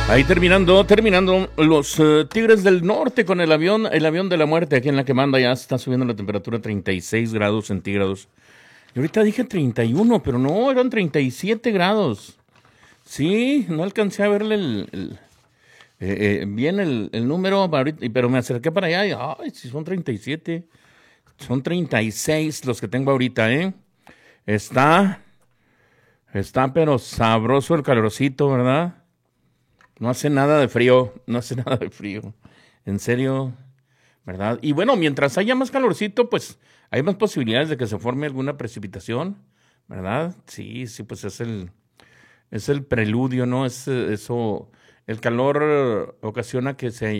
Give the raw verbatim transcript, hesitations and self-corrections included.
Ahí terminando, terminando, los uh, Tigres del Norte con el avión, el avión de la muerte aquí en la que manda, ya está subiendo la temperatura a treinta y seis grados centígrados. Y ahorita dije treinta y uno, pero no, eran treinta y siete grados. Sí, no alcancé a verle el, el, eh, eh, bien el, el número, ahorita, pero me acerqué para allá y, ay, si son treinta y siete, son treinta y seis los que tengo ahorita, ¿eh? Está, está pero sabroso el calorcito, ¿verdad? No hace nada de frío, no hace nada de frío. En serio, ¿verdad? Y bueno, mientras haya más calorcito, pues hay más posibilidades de que se forme alguna precipitación, ¿verdad? Sí, sí, pues es el, es el preludio, ¿no? Es eso, el calor ocasiona que se